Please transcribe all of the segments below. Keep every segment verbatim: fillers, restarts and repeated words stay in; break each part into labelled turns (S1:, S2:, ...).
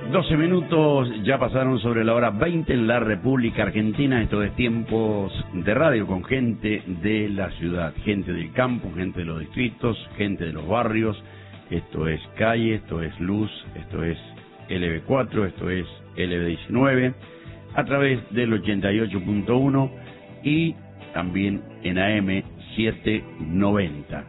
S1: doce minutos ya pasaron sobre la hora veinte en la República Argentina. Esto es Tiempos de Radio con gente de la ciudad, gente del campo, gente de los distritos, gente de los barrios. Esto es calle, esto es luz, esto es L B cuatro, esto es L B diecinueve, a través del ochenta y ocho punto uno y también en A M setecientos noventa.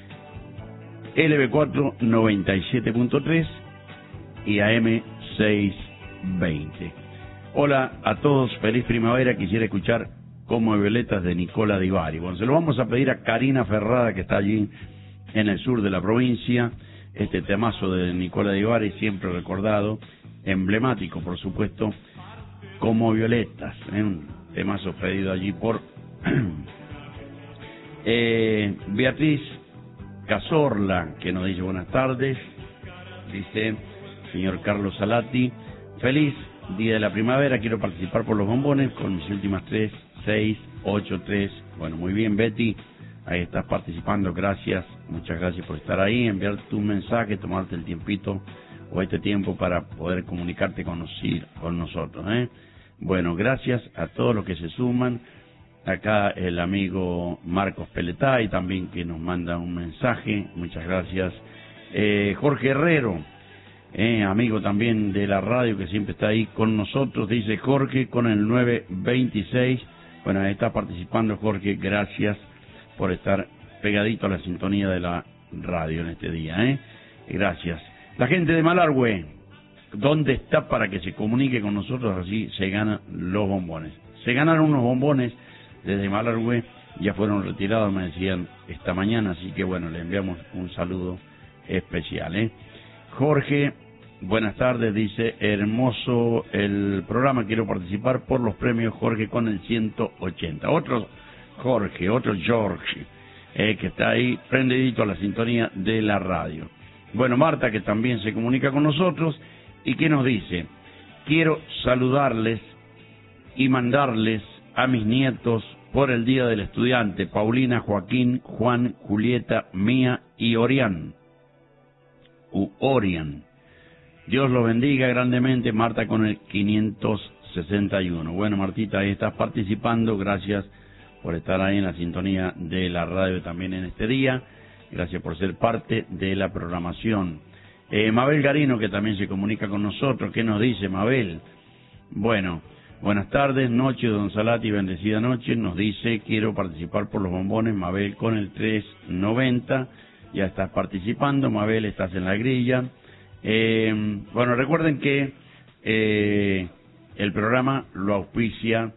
S1: L B cuatro noventa y siete punto tres y A M seiscientos veinte. Hola a todos, feliz primavera. Quisiera escuchar Como Violetas de Nicola Di Bari. Bueno, se lo vamos a pedir a Karina Ferrada, que está allí en el sur de la provincia. Este temazo de Nicola Di Bari, siempre recordado, emblemático, por supuesto, Como Violetas, ¿eh? Un temazo pedido allí por eh, Beatriz Cazorla, que nos dice buenas tardes. Dice: señor Carlos Salati, feliz día de la primavera, quiero participar por los bombones con mis últimas tres, seis, ocho, tres. Bueno, muy bien, Betty, ahí estás participando, gracias, muchas gracias por estar ahí, enviar tu mensaje, tomarte el tiempito o este tiempo para poder comunicarte con, nos, con nosotros, ¿eh? Bueno, gracias a todos los que se suman. Acá el amigo Marcos Peletay también, que nos manda un mensaje, muchas gracias. Eh, Jorge Herrero, Eh, amigo también de la radio, que siempre está ahí con nosotros, dice Jorge con el nueve veintiséis. Bueno, ahí está participando Jorge, gracias por estar pegadito a la sintonía de la radio en este día, ¿eh? Gracias. La gente de Malargüe, ¿dónde está para que se comunique con nosotros? Así se ganan los bombones. Se ganaron unos bombones desde Malargüe, ya fueron retirados, me decían esta mañana, así que bueno, le enviamos un saludo especial, ¿eh? Jorge, buenas tardes, dice, hermoso el programa, quiero participar por los premios Jorge con el ciento ochenta. Otro Jorge, otro George, eh, que está ahí prendidito a la sintonía de la radio. Bueno, Marta, que también se comunica con nosotros, y que nos dice: quiero saludarles y mandarles a mis nietos por el Día del Estudiante, Paulina, Joaquín, Juan, Julieta, Mía y Orián. U Orian. Dios los bendiga grandemente. Marta con el quinientos sesenta y uno. Bueno, Martita, ahí estás participando. Gracias por estar ahí en la sintonía de la radio también en este día. Gracias por ser parte de la programación. Eh, Mabel Garino, que también se comunica con nosotros. ¿Qué nos dice Mabel? Bueno, buenas tardes, noche, don Salati, bendecida noche. Nos dice: quiero participar por los bombones. Mabel con el trescientos noventa. Ya estás participando, Mabel, estás en la grilla. Eh, bueno, recuerden que eh, el programa lo auspicia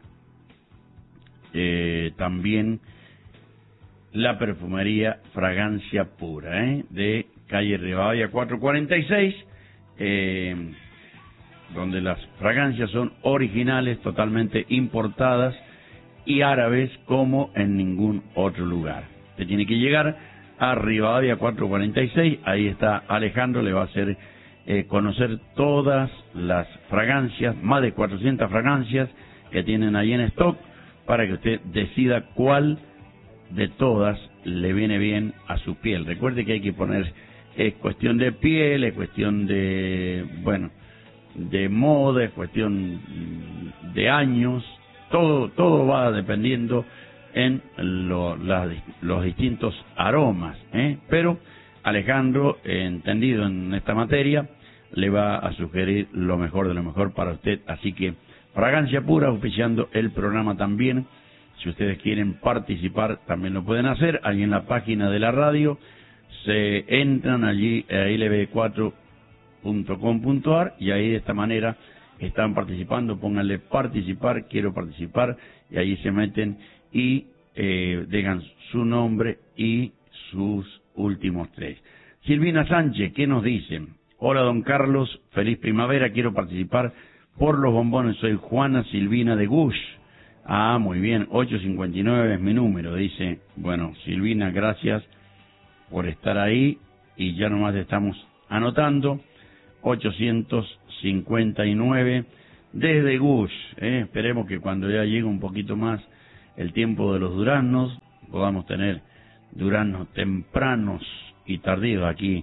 S1: eh, también la perfumería Fragancia Pura, ¿eh? De calle Rivadavia cuatrocientos cuarenta y seis, eh, donde las fragancias son originales, totalmente importadas y árabes como en ningún otro lugar. Usted tiene que llegar a Rivadavia cuatrocientos cuarenta y seis, ahí está Alejandro, le va a hacer eh, conocer todas las fragancias, más de cuatrocientas fragancias que tienen ahí en stock, para que usted decida cuál de todas le viene bien a su piel. Recuerde que hay que poner, es cuestión de piel, es cuestión de, bueno, de moda, es cuestión de años, todo, todo va dependiendo en lo, la, los distintos aromas, ¿eh? Pero Alejandro, eh, entendido en esta materia, le va a sugerir lo mejor de lo mejor para usted. Así que Fragancia Pura, auspiciando el programa también. Si ustedes quieren participar, también lo pueden hacer. Ahí en la página de la radio, se entran allí a L B cuatro punto com punto a r y ahí de esta manera están participando. Pónganle participar, quiero participar, y ahí se meten y eh, dejan su nombre y sus últimos tres. Silvina Sánchez, ¿qué nos dicen? Hola, don Carlos, feliz primavera, quiero participar por los bombones, soy Juana Silvina de Gush. Ah, muy bien, ochocientos cincuenta y nueve es mi número, dice. Bueno, Silvina, gracias por estar ahí, y ya nomás estamos anotando. Ochocientos cincuenta y nueve desde Gush, ¿eh? Esperemos que cuando ya llegue un poquito más el tiempo de los duraznos, podamos tener duraznos tempranos y tardíos aquí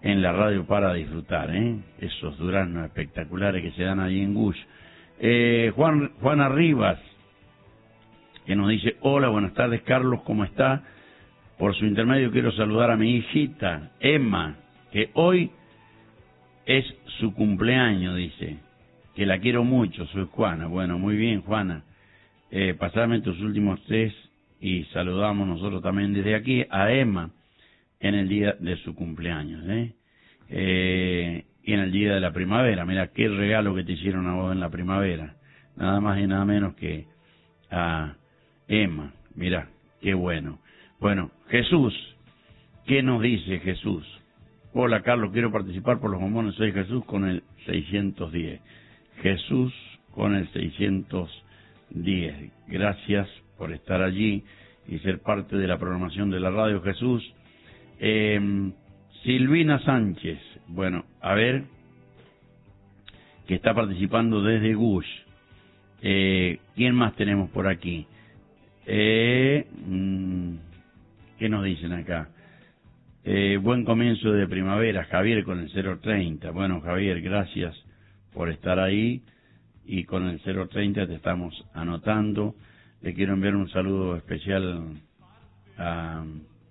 S1: en la radio para disfrutar, ¿eh? Esos duraznos espectaculares que se dan ahí en Gush. Eh, Juan, Juana Rivas, que nos dice, hola, buenas tardes, Carlos, ¿cómo está? Por su intermedio quiero saludar a mi hijita, Emma, que hoy es su cumpleaños, dice, que la quiero mucho, soy Juana. Bueno, muy bien, Juana. Eh, pasame tus últimos tres y saludamos nosotros también desde aquí a Emma en el día de su cumpleaños, ¿eh? Eh, y en el día de la primavera. Mira qué regalo que te hicieron a vos en la primavera, nada más y nada menos que a Emma. Mira, qué bueno. Bueno, Jesús, ¿qué nos dice Jesús? Hola, Carlos, quiero participar por los bombones, soy Jesús con el seiscientos diez. Jesús con el seiscientos diez. Gracias por estar allí y ser parte de la programación de la radio, Jesús. Eh, Silvina Sánchez, bueno, a ver, que está participando desde Gush. Eh, ¿Quién más tenemos por aquí? Eh, ¿Qué nos dicen acá? Eh, buen comienzo de primavera, Javier con el cero treinta. Bueno, Javier, gracias por estar ahí y con el cero treinta te estamos anotando. Le quiero enviar un saludo especial a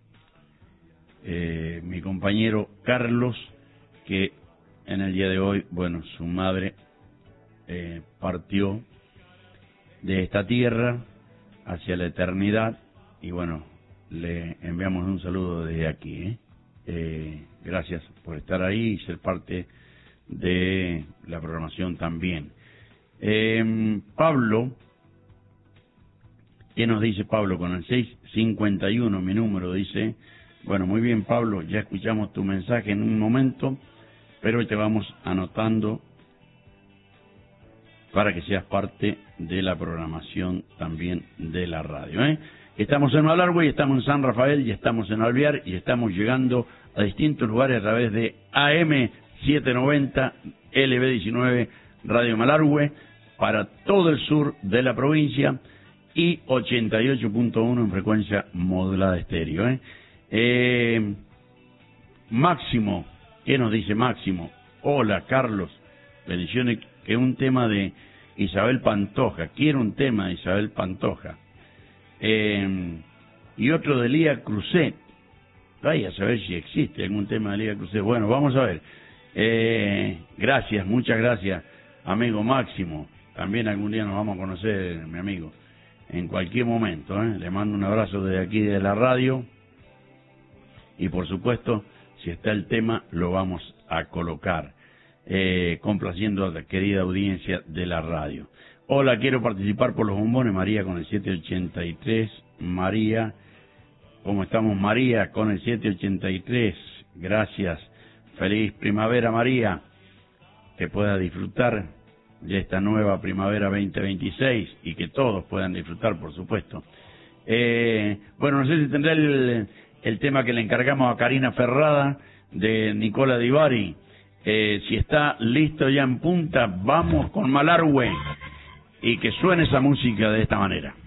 S1: eh, mi compañero Carlos, que en el día de hoy, bueno, su madre eh, partió de esta tierra hacia la eternidad y bueno, le enviamos un saludo desde aquí, ¿eh? Eh, gracias por estar ahí y ser parte de la programación también. Eh, Pablo, ¿qué nos dice Pablo? Con el seis cincuenta y uno, mi número, dice, bueno, muy bien, Pablo, ya escuchamos tu mensaje en un momento, pero te vamos anotando para que seas parte de la programación también de la radio, ¿eh? Estamos en Malargüe, estamos en San Rafael y estamos en Alvear y estamos llegando a distintos lugares a través de A M setecientos noventa, L B diecinueve, Radio Malargüe, para todo el sur de la provincia y ochenta y ocho punto uno en frecuencia modulada estéreo, ¿eh? Eh, Máximo, ¿qué nos dice Máximo? Hola, Carlos, bendiciones, que un tema de Isabel Pantoja, quiero un tema de Isabel Pantoja. Eh, y otro de Lía Cruzet. Vaya a saber si existe algún tema de Lía Cruzet. Bueno, vamos a ver. Eh, gracias, muchas gracias, amigo Máximo. También algún día nos vamos a conocer, mi amigo, en cualquier momento, ¿eh? Le mando un abrazo desde aquí, de la radio. Y por supuesto, si está el tema, lo vamos a colocar, eh, complaciendo a la querida audiencia de la radio. Hola, quiero participar por los bombones, María con el siete ochenta y tres. María, ¿cómo estamos, María? Con el siete ochenta y tres. Gracias. Feliz primavera, María. Que pueda disfrutar de esta nueva primavera veinte veintiséis y que todos puedan disfrutar, por supuesto. Eh, bueno, no sé si tendrá el, el tema que le encargamos a Karina Ferrada de Nicola Di Bari. Eh, si está listo ya en punta, vamos con Malargüe. Y que suene esa música de esta manera.